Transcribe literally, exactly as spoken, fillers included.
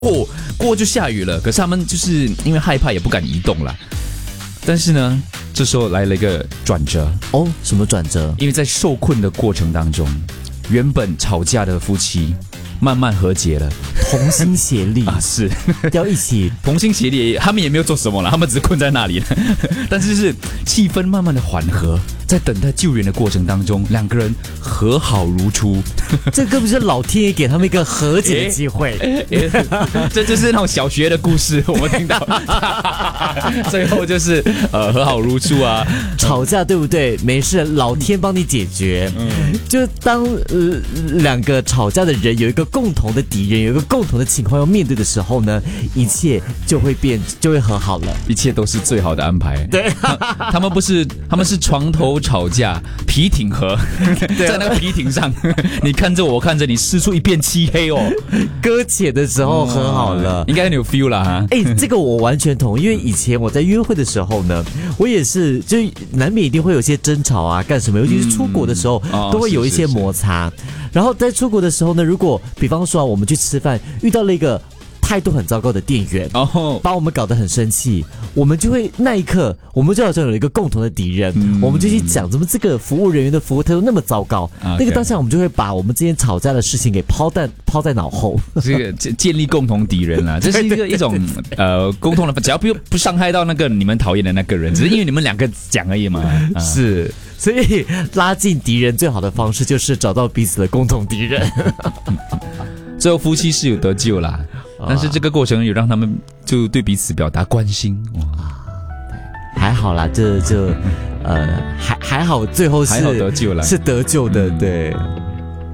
过过就下雨了，可是他们就是因为害怕也不敢移动了。但是呢，这时候来了一个转折哦，什么转折？ 因为在受困的过程当中，原本吵架的夫妻慢慢和解了， 同心协力啊，是要一起同心协力，他们也没有做什么了，他们只是困在那里了。但是就是气氛慢慢的缓和，在等待救援的过程当中，两个人和好如初。 这根本是老天爷给他们一个和解的机会。 这就是那种小学的故事，我们听到最后就是呃和好如初啊， 吵架对不对？没事，老天帮你解决。嗯，就当呃两个吵架的人有一个共同的敌人，有一个共同的情况要面对的时候呢，一切就会变，就会和好了， 一切都是最好的安排。 对， 他们不是，他们是床头吵架，皮挺和，在那个皮挺上，你看着我，我看着你，撕出一片漆黑哦。 搁浅的时候和好了， 应该很有 feel 啦哈。 哎、欸，这个我完全同意，因为以前我在约会的时候呢，我也是，就难免一定会有些争吵啊，干什么？尤其是出国的时候，嗯哦、都会有一些摩擦。是是是，然后在出国的时候呢，如果比方说、啊、我们去吃饭，遇到了一个态度很糟糕的店员，哦，把我们搞得很生气，我们就会那一刻，我们就好像有一个共同的敌人，嗯、我们就去讲怎么这个服务人员的服务态度那么糟糕。Okay. 那个当下我们就会把我们之前吵架的事情给抛在抛在脑后， 这个建立共同敌人啦，这是一个一种呃沟通的，只要不不伤害到那个你们讨厌的那个人，只是因为你们两个讲而已嘛。啊、 是，所以拉近敌人最好的方式就是找到彼此的共同敌人。 最后夫妻是有得救啦。但是这个过程有让他们就对彼此表达关心，哇， 还好啦，这就呃还还好，最后是还好得救了， 是得救的，嗯、对。